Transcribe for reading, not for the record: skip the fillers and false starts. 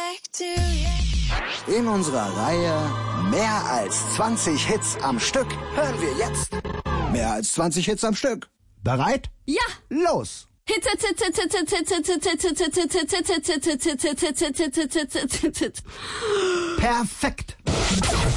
In unserer Reihe Mehr als 20 Hits am Stück hören wir jetzt Mehr als 20 Hits am Stück. Bereit? Ja. Los! Hits, Perfekt!